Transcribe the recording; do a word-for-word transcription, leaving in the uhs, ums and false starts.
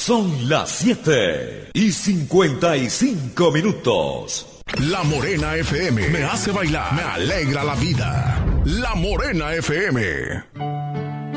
Son las siete y cincuenta y cinco minutos. La Morena F M me hace bailar, me alegra la vida. La Morena F M.